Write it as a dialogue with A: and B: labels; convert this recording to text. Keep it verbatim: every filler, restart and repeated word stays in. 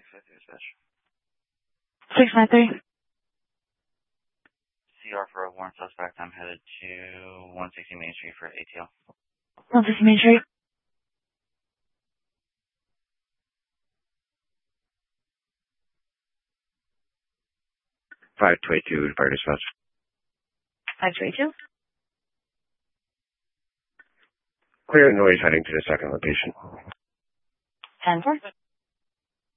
A: six nine three.
B: C R for a warrant suspect. I'm headed to one sixty Main Street for A T L.
A: one sixty Main Street.
C: five twenty-two, fire dispatch.
A: five twenty-two.
C: Clear noise heading to the second location.
A: ten four.